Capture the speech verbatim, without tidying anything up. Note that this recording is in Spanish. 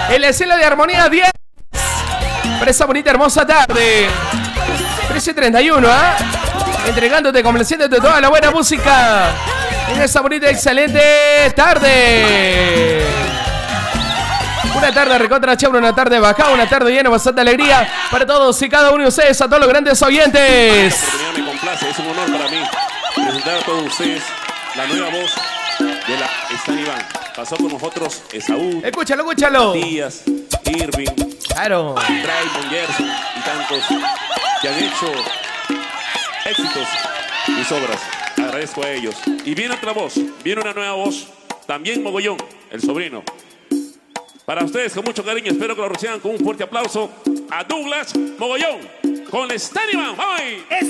En la escena de Armonía diez. Para esa bonita, hermosa tarde. trece treinta y uno, ¿ah? ¿eh? Entregándote, complaciéndote toda la buena música. En esa bonita, excelente tarde. Una tarde recontra chévere, una tarde bajada, una tarde llena de bastante alegría para todos y cada uno de ustedes, a todos los grandes oyentes. Esta oportunidad me complace, es un honor para mí presentar a todos ustedes la nueva voz de la Stan Iván. Pasó con nosotros Esaú, Escúchalo, escúchalo. Matías, Irving, Claro. Draymond, Gerson y tantos que han hecho éxitos mis obras. Agradezco a ellos. Y viene otra voz, viene una nueva voz, también Mogollón, el sobrino. Para ustedes, con mucho cariño, espero que lo reciban con un fuerte aplauso a Douglas Mogollón con Stan Iván. ¡Vamos!